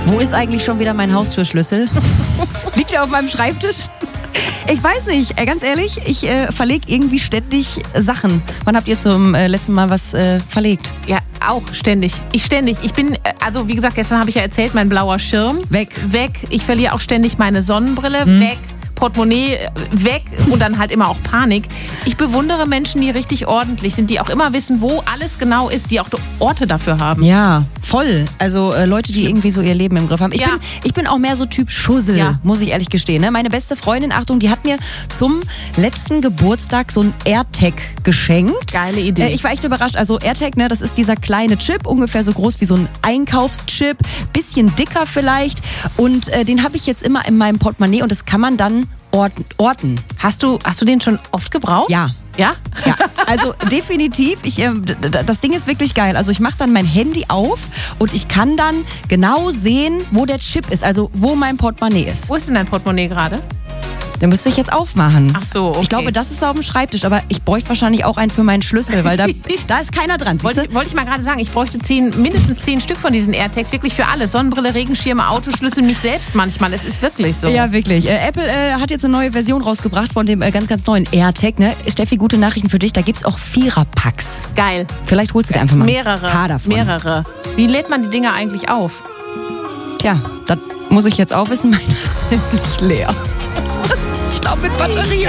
Wo ist eigentlich schon wieder mein Haustürschlüssel? Liegt der auf meinem Schreibtisch? Ich weiß nicht, ganz ehrlich, ich verlege irgendwie ständig Sachen. Wann habt ihr zum letzten Mal was verlegt? Ja, auch ständig. Ich bin, also wie gesagt, gestern habe ich ja erzählt, mein blauer Schirm. Weg. Ich verliere auch ständig meine Sonnenbrille. Weg. Portemonnaie weg und dann halt immer auch Panik. Ich bewundere Menschen, die richtig ordentlich sind, die auch immer wissen, wo alles genau ist, die auch Orte dafür haben. Ja, voll. Also Leute, die irgendwie so ihr Leben im Griff haben. Ich bin auch mehr so Typ Schussel, muss ich ehrlich gestehen. Ne? Meine beste Freundin, Achtung, die hat mir zum letzten Geburtstag so ein AirTag geschenkt. Geile Idee. Ich war echt überrascht. Also AirTag, ne, das ist dieser kleine Chip, ungefähr so groß wie so ein Einkaufschip, bisschen dicker vielleicht. Und den habe ich jetzt immer in meinem Portemonnaie und das kann man dann orten. Hast du den schon oft gebraucht? Ja. Ja? Ja, also definitiv. Das Ding ist wirklich geil. Also ich mache dann mein Handy auf und ich kann dann genau sehen, wo der Chip ist, also wo mein Portemonnaie ist. Wo ist denn dein Portemonnaie gerade? Den müsste ich jetzt aufmachen. Ach so, okay. Ich glaube, das ist auf dem Schreibtisch, aber ich bräuchte wahrscheinlich auch einen für meinen Schlüssel, weil da ist keiner dran. Wollte ich mal gerade sagen, ich bräuchte mindestens 10 Stück von diesen AirTags, wirklich für alles. Sonnenbrille, Regenschirme, Autoschlüssel, mich selbst manchmal. Es ist wirklich so. Ja, wirklich. Apple hat jetzt eine neue Version rausgebracht von dem ganz, ganz neuen AirTag. Ne? Steffi, gute Nachrichten für dich. Da gibt es auch 4er-Packs. Geil. Vielleicht holst du dir einfach mal ein paar davon. Mehrere. Wie lädt man die Dinger eigentlich auf? Tja, das muss ich jetzt auch wissen. Meine ist nämlich leer. Ich glaube mit Batterie.